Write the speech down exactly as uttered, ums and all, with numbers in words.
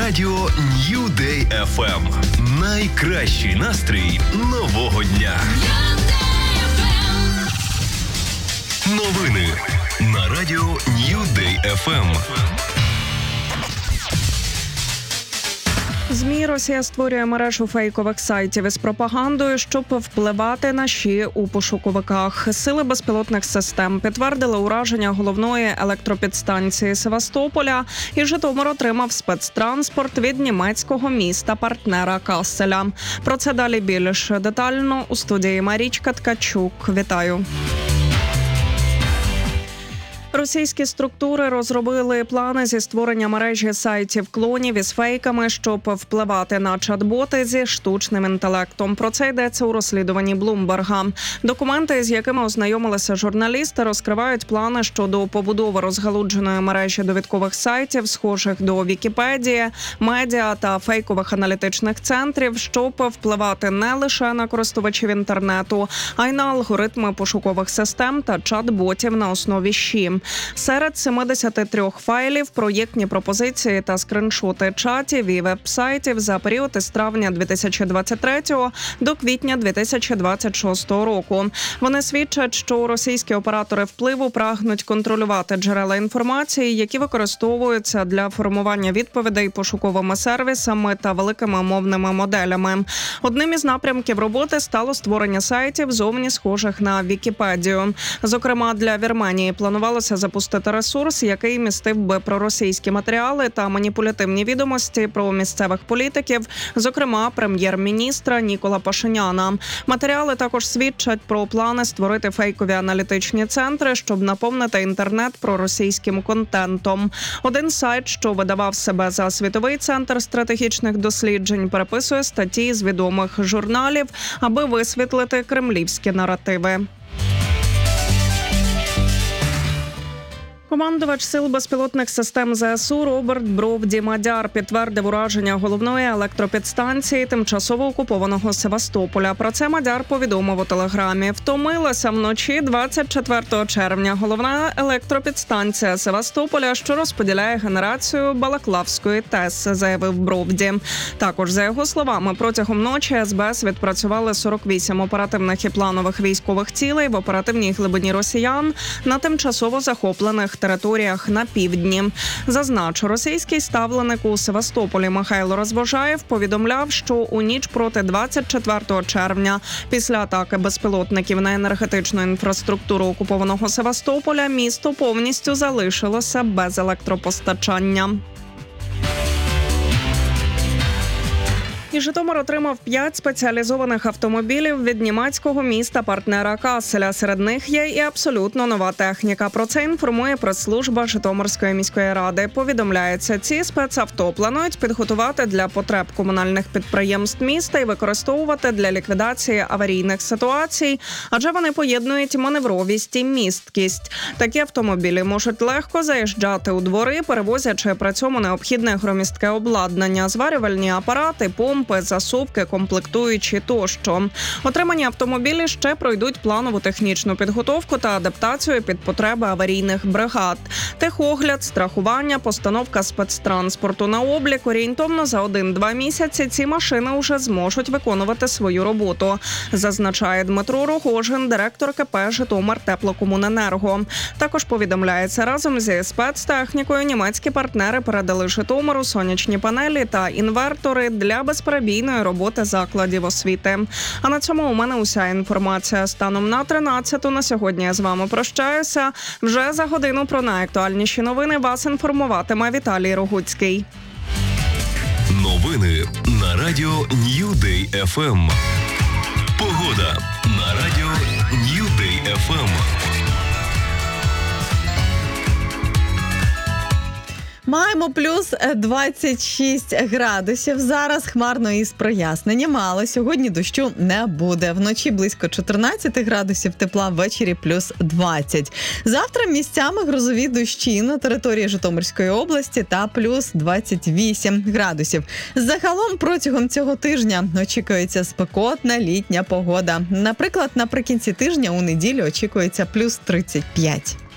радіо New Day еф ем. Найкращий настрій нового дня. Новини на радіо New Day еф ем. ЗМІ Росія створює мережу фейкових сайтів із пропагандою, щоб впливати на ЩІ у пошуковиках. Сили безпілотних систем підтвердили ураження головної електропідстанції Севастополя, і Житомир отримав спецтранспорт від німецького міста-партнера Касселя. Про це далі більш детально у студії Марічка Ткачук. Вітаю! Російські структури розробили плани зі створення мережі сайтів-клонів із фейками, щоб впливати на чат-боти зі штучним інтелектом. Про це йдеться у розслідуванні Блумберга. Документи, з якими ознайомилися журналісти, розкривають плани щодо побудови розгалудженої мережі довідкових сайтів, схожих до Вікіпедії, медіа та фейкових аналітичних центрів, щоб впливати не лише на користувачів інтернету, а й на алгоритми пошукових систем та чат-ботів на основі ЩІ. Серед сімдесят три файлів проєктні пропозиції та скриншоти чатів і веб-сайтів за період із травня дві тисячі двадцять третього до квітня дві тисячі двадцять шостого року. Вони свідчать, що російські оператори впливу прагнуть контролювати джерела інформації, які використовуються для формування відповідей пошуковими сервісами та великими мовними моделями. Одним із напрямків роботи стало створення сайтів, зовні схожих на Вікіпедію. Зокрема, для Вірменії планувалося запустити ресурс, який містив би проросійські матеріали та маніпулятивні відомості про місцевих політиків, зокрема прем'єр-міністра Нікола Пашиняна. Матеріали також свідчать про плани створити фейкові аналітичні центри, щоб наповнити інтернет проросійським контентом. Один сайт, що видавав себе за світовий центр стратегічних досліджень, переписує статті з відомих журналів, аби висвітлити кремлівські наративи. Командувач сил безпілотних систем ЗСУ Роберт Бровді-Мадяр підтвердив ураження головної електропідстанції тимчасово окупованого Севастополя. Про це Мадяр повідомив у Телеграмі. Втомилася вночі двадцять четвертого червня головна електропідстанція Севастополя, що розподіляє генерацію Балаклавської ТЕС, заявив Бровді. Також, за його словами, протягом ночі ес бе ес відпрацювали сорок вісім оперативних і планових військових цілей в оперативній глибині росіян на тимчасово захоплених територіях на півдні. Зазначу, російський ставленик у Севастополі Михайло Розвожаєв повідомляв, що у ніч проти двадцять четвертого червня після атаки безпілотників на енергетичну інфраструктуру окупованого Севастополя місто повністю залишилося без електропостачання. І Житомир отримав п'ять спеціалізованих автомобілів від німецького міста-партнера Касселя. Серед них є і абсолютно нова техніка. Про це інформує прес-служба Житомирської міської ради. Повідомляється, ці спецавто планують підготувати для потреб комунальних підприємств міста і використовувати для ліквідації аварійних ситуацій, адже вони поєднують маневровість і місткість. Такі автомобілі можуть легко заїжджати у двори, перевозячи при цьому необхідне громістке обладнання, зварювальні апарати, помпи, засувки, комплектуючі тощо. Отримані автомобілі ще пройдуть планову технічну підготовку та адаптацію під потреби аварійних бригад. Техогляд, страхування, постановка спецтранспорту на облік. Орієнтовно за один-два місяці ці машини вже зможуть виконувати свою роботу, зазначає Дмитро Рогожин, директор ка пе «Житомир-Теплокомуненерго». Також повідомляється, разом зі спецтехнікою німецькі партнери передали Житомиру сонячні панелі та інвертори для безпечності безперебійної роботи закладів освіти. А на цьому у мене уся інформація. Станом на тринадцяту на сьогодні я з вами прощаюся. Вже за годину про найактуальніші новини вас інформуватиме Віталій Рогуцький. Новини на радіо New Day еф ем. Погода на радіо New Day еф ем. Маємо плюс двадцять шість градусів. Зараз хмарно із проясненням, але сьогодні дощу не буде. Вночі близько чотирнадцять градусів тепла, ввечері плюс двадцять. Завтра місцями грозові дощі на території Житомирської області та плюс двадцять вісім градусів. Загалом протягом цього тижня очікується спекотна літня погода. Наприклад, наприкінці тижня у неділю очікується плюс тридцять п'ять.